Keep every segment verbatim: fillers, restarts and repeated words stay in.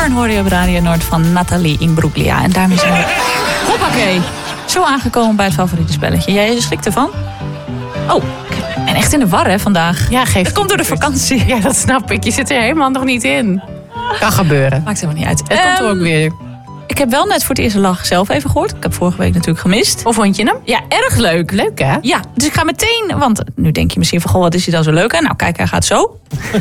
Born hoorde je op Radio Noord van Nathalie Imbruglia. En daarmee zijn we, hoppakee, zo aangekomen bij het favoriete spelletje. Jij schrikt ervan? Oh, ik ben echt in de war hè, vandaag. Ja, geef dat komt door de vakantie. Ja, dat snap ik. Je zit er helemaal nog niet in. Kan gebeuren. Maakt helemaal niet uit. Het komt er ook weer. Ik heb wel net voor het eerste lach zelf even gehoord. Ik heb vorige week natuurlijk gemist. Hoe vond je hem? Ja, erg leuk. Leuk hè? Ja, dus ik ga meteen, want nu denk je misschien van, goh, wat is hij dan zo leuk? Hè? Nou, kijk, hij gaat zo.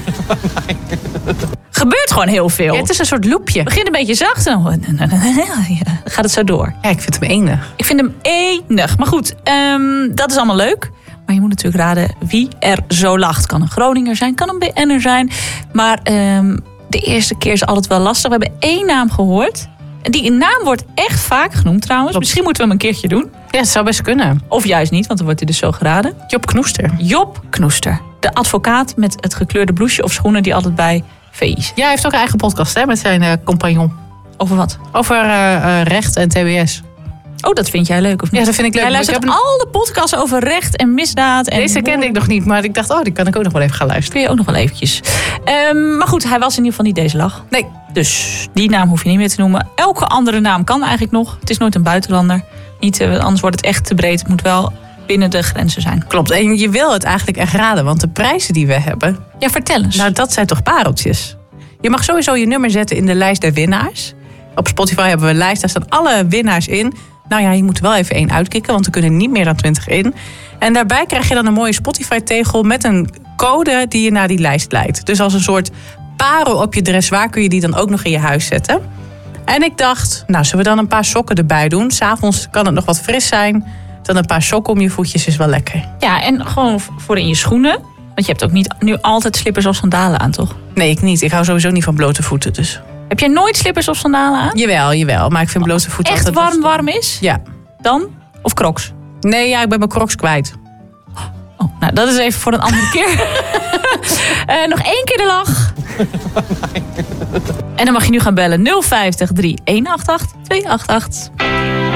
Gebeurt gewoon heel veel. Ja, het is een soort loopje. Het begint een beetje zacht en dan gaat het zo door. Ja, ik vind hem enig. Ik vind hem enig. Maar goed, um, dat is allemaal leuk. Maar je moet natuurlijk raden wie er zo lacht. Kan een Groninger zijn, kan een B N'er zijn. Maar um, de eerste keer is altijd wel lastig. We hebben één naam gehoord. Die naam wordt echt vaak genoemd trouwens. Klopt. Misschien moeten we hem een keertje doen. Ja, dat zou best kunnen. Of juist niet, want dan wordt hij dus zo geraden. Job Knoester. Job Knoester. De advocaat met het gekleurde blouseje of schoenen die altijd bij V I is. Ja, hij heeft ook een eigen podcast hè, met zijn uh, compagnon. Over wat? Over uh, uh, recht en T B S. Oh, dat vind jij leuk of niet? Ja, dat vind ik leuk. Jij luistert ik heb al de podcasts over recht en misdaad. En Deze kende ik nog niet, maar ik dacht, oh, die kan ik ook nog wel even gaan luisteren. Kun je ook nog wel eventjes. Um, maar goed, hij was in ieder geval niet deze lach. Nee. Dus die naam hoef je niet meer te noemen. Elke andere naam kan eigenlijk nog. Het is nooit een buitenlander. Niet, uh, anders wordt het echt te breed. Het moet wel binnen de grenzen zijn. Klopt. En je wil het eigenlijk echt raden, want de prijzen die we hebben... Ja, vertel eens. Nou, dat zijn toch pareltjes. Je mag sowieso je nummer zetten in de lijst der winnaars. Op Spotify hebben we een lijst, daar staan alle winnaars in. Nou ja, je moet er wel even één uitkicken, want er kunnen niet meer dan twintig in. En daarbij krijg je dan een mooie Spotify-tegel met een code die je naar die lijst leidt. Dus als een soort parel op je dressoir kun je die dan ook nog in je huis zetten. En ik dacht, nou, zullen we dan een paar sokken erbij doen? 'S Avonds kan het nog wat fris zijn. Dan een paar sokken om je voetjes is wel lekker. Ja, en gewoon voor in je schoenen. Want je hebt ook niet nu altijd slippers of sandalen aan, toch? Nee, ik niet. Ik hou sowieso niet van blote voeten, dus... Heb jij nooit slippers of sandalen aan? Jawel, jawel. Maar ik vind blote voeten echt altijd... warm, warm is? Ja. Dan? Of Crocs? Nee, ja, ik ben mijn Crocs kwijt. Oh, nou, dat is even voor een andere keer. uh, nog één keer de lach. En dan mag je nu gaan bellen. nul vijftig, drie een acht acht, twee acht acht.